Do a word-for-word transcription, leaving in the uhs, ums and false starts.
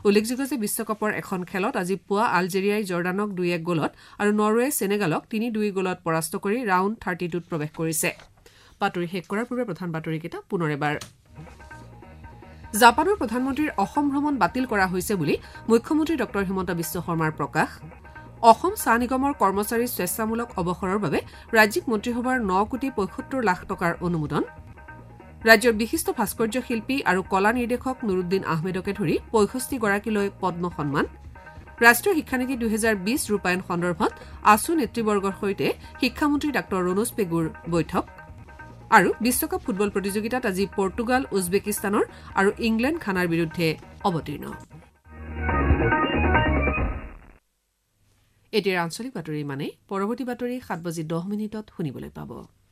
উল্লেখযোগ্য যে বিশ্বকাপৰ এখন খেলত আজি পুৱা আলজেৰিয়াই জৰ্ডানক দুই এক গলত আৰু নৰৱে সেনেগালক তিনি দুই গলত পৰাস্ত কৰি ৰাউণ্ড থাৰ্টি টুত প্ৰৱেশ কৰিছে বাতৰি শেষ কৰাৰ পূৰ্বে প্ৰধান বাতৰিকেইটা পুনৰ এবাৰ জাপানৰ প্ৰধানমন্ত্ৰীৰ অসম ভ্ৰমণ বাতিল কৰা হৈছে বুলি মুখ্যমন্ত্ৰী ডক্টৰ হিমন্ত বিশ্ব শৰ্মাৰ প্ৰকাশ অসম চাহ নিগমৰ কৰ্মচাৰী স্বেচ্ছামূলক অৱসৰৰ বাবে ৰাজ্যিক মন্ত্ৰীসভাৰ ন কোটি পঁয়সত্তৰ লাখ টকাৰ অনুমোদন ৰাজ্যৰ বিশিষ্ট ভাস্কৰ্য শিল্পী আৰু কলা নিৰ্দেশক নুৰুদ্দিন আহমেদকে ধৰি পঁয়ষষ্ঠি গৰাকীলৈ পদ্ম সন্মান ৰাষ্ট্ৰীয় শিক্ষানীতি দুহেজাৰ বিশ ৰূপায়ণ সন্দৰ্ভত আছু নেতৃবৰ্গৰ সৈতে শিক্ষামন্ত্ৰী ডাঃ ৰণোজ পেগুৰ বৈঠক আৰু বিশ্বকাপ ফুটবল প্ৰতিযোগিতাত আজি পৰ্তুগাল উজবেকিস্তানৰ আৰু ইংলেণ্ড খানাৰ বিৰুদ্ধে অৱতীৰ্ণ এতিয়া আঞ্চলিক বাতৰি মানে পৰৱৰ্তী বাতৰি সাত বাজি দহ মিনিটত শুনিবলৈ পাব